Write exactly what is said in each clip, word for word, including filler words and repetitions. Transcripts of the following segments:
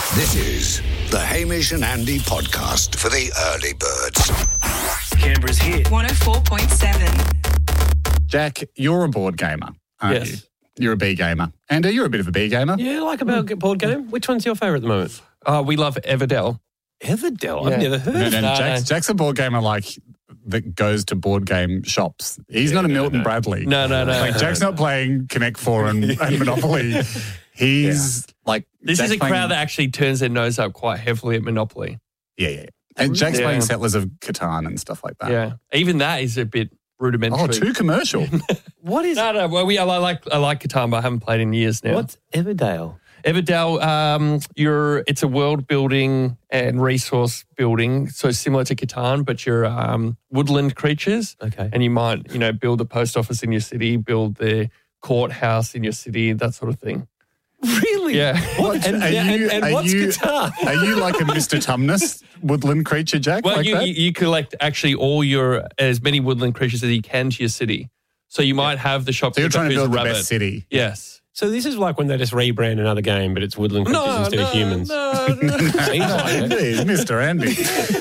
This is the Hamish and Andy podcast for the early birds. Canberra's hit. one oh four point seven. Jack, you're a board gamer, aren't Yes. you? You're a B gamer. Andy, you're a bit of a B gamer. Yeah, I like a board board game. Which one's your favourite at the moment? Uh, we love Everdell. Everdell? Yeah. I've never heard No, of no, that. Jack's, Jack's a board gamer like that goes to board game shops. He's not a Milton Bradley. No, no, no. Like Jack's not playing Connect Four and, and Monopoly. He's like This Jack's is a playing- crowd that actually turns their nose up quite heavily at Monopoly. Yeah, yeah. And Jack's Yeah. playing Settlers of Catan and stuff like that. Yeah. Even that is a bit rudimentary. Oh, too commercial. What is No, no. Well, we, I like I like Catan, but I haven't played in years now. What's Everdale? Everdell, um, you're it's a world building and resource building, so similar to Catan, but you're um, woodland creatures. Okay. And you might, you know, build the post office in your city, build the courthouse in your city, that sort of thing. Really? Yeah. What? And, Are and, you- and are what's you- guitar? Are you like a Mister Tumnus woodland creature, Jack? Well, like you, that? you you collect actually all your as many woodland creatures as you can to your city. So you might have the shop. so you're trying to who's a build the rabbit. best city. Yes. So this is like when they just rebrand another game, but it's woodland creatures No, instead no, of humans. no, no. Seems like it. Indeed, Mister Andy.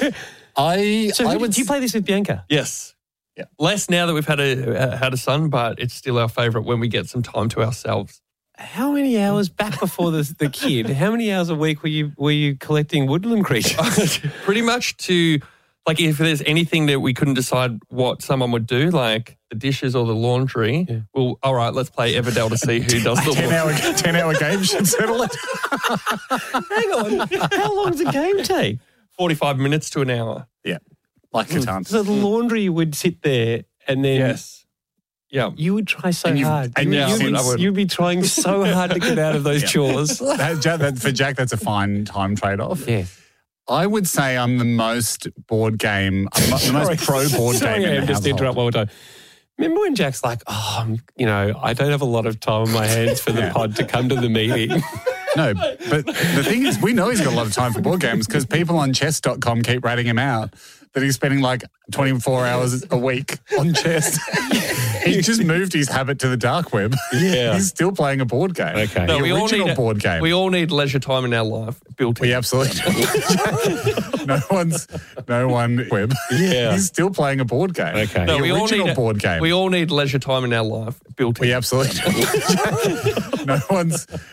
I, So I who- would do you play this with Bianca? Yes. Yeah. Less now that we've had a uh, had a son, but it's still our favourite when we get some time to ourselves. How many hours back before the, the kid? How many hours a week were you were you collecting woodland creatures? Pretty much to like if there's anything that we couldn't decide what someone would do, like the dishes or the laundry. Yeah. Well, all right, let's play Everdell to see who does the ten laundry. hour ten hour game should settle it. Hang on. How long does a game take? Forty-five minutes to an hour. Yeah, like Catan. So the laundry would sit there and then Yes. Yeah. you would try so And you've- hard. and you, you've would, since- you would, you'd be trying so hard to get out of those Yeah. chores. That- Jack- that- for Jack, that's a fine time trade off. Yeah. I would say I'm the most board game, I'm the most pro board Sorry, game in I'm the just to household. interrupt one more time. Remember when Jack's like, oh, I'm, you know, I don't have a lot of time on my hands for the Yeah. pod to come to the meeting. No, but the thing is, we know he's got a lot of time for board games because people on chess dot com keep ratting him out that he's spending like twenty-four hours a week on chess. He's just moved his habit to the dark web. Yeah. He's still playing a board game. Okay. The No, we all original need a- board game. We all need leisure time in our life built in. We absolutely no one's no one web. Yeah. He's still playing a board game. Okay. The No, we all original need a- board game. We all need leisure time in our life built in. We absolutely no one's